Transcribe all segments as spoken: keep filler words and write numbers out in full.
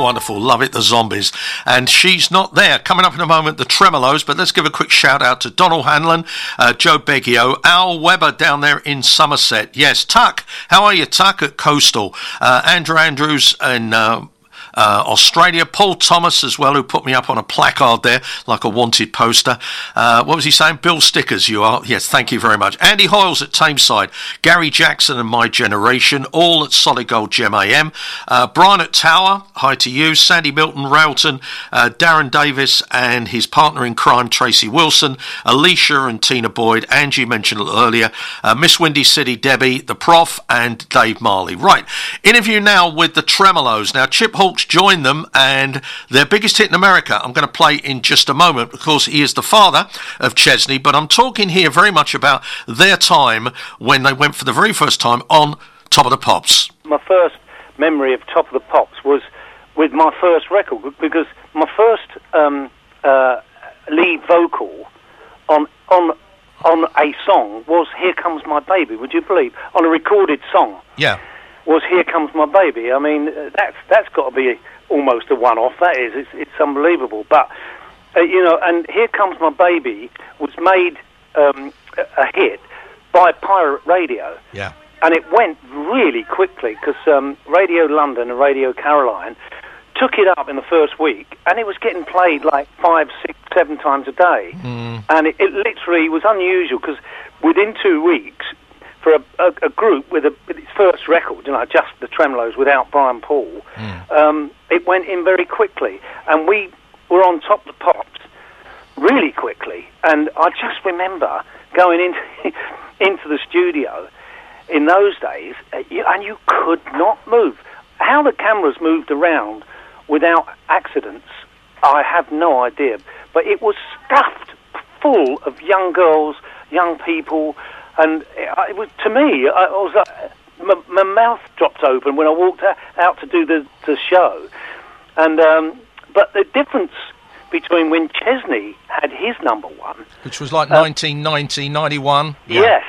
Wonderful, love it, the Zombies. And she's not there. Coming up in a moment, the Tremolos, but let's give a quick shout out to Donald Hanlon, uh, Joe Beggio, Al Weber down there in Somerset. Yes, Tuck, how are you, Tuck, at Coastal? Uh, Andrew Andrews in Uh, Uh, Australia, Paul Thomas as well, who put me up on a placard there like a wanted poster. Uh, what was he saying? Bill Stickers, you are. Yes, thank you very much. Andy Hoyles at Tameside, Gary Jackson and My Generation, all at Solid Gold Gem A M. Uh, Brian at Tower, hi to you. Sandy Milton, Railton, uh, Darren Davis and his partner in crime, Tracy Wilson, Alicia and Tina Boyd, Angie mentioned it earlier, uh, Miss Windy City, Debbie, the Prof and Dave Marley. Right, interview now with the Tremolos. Now, Chip Hawkes joined them, and their biggest hit in America I'm going to play in just a moment because he is the father of Chesney, but I'm talking here very much about their time when they went for the very first time on Top of the Pops. My first memory of Top of the Pops was with my first record, because my first um, uh, lead vocal on on on a song was Here Comes My Baby, would you believe? On a recorded song. Yeah. Was Here Comes My Baby. I mean, that's that's got to be almost a one-off. That is, it's, it's unbelievable. But uh, you know, and Here Comes My Baby was made um, a, a hit by Pirate Radio. Yeah. And it went really quickly because um, Radio London and Radio Caroline took it up in the first week, and it was getting played like five, six, seven times a day. Mm. And it, it literally was unusual because within two weeks. For a, a, a group with, a, with its first record, you know, just the Tremolos without Brian Paul, mm. um, it went in very quickly, and we were on Top of the Pops really quickly. And I just remember going into into the studio in those days, uh, you, and you could not move. How the cameras moved around without accidents, I have no idea. But it was stuffed full of young girls, young people. And it was, to me, I was like, my, my mouth dropped open when I walked out, out to do the, the show. And um, but the difference between when Chesney had his number one, which was like uh, nineteen ninety, ninety-one. Yeah. Yes,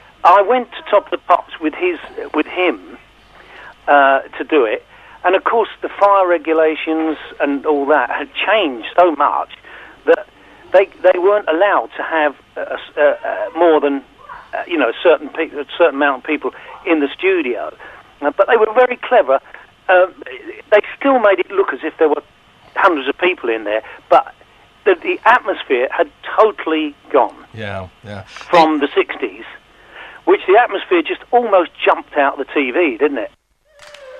I went to Top of the Pops with his with him uh, to do it, and of course the fire regulations and all that had changed so much that they they weren't allowed to have uh, uh, uh, more than. Uh, you know, a certain pe- a certain amount of people in the studio, uh, but they were very clever. Uh, they still made it look as if there were hundreds of people in there, but the, the atmosphere had totally gone. Yeah, yeah. From the sixties, which the atmosphere just almost jumped out of the T V, didn't it?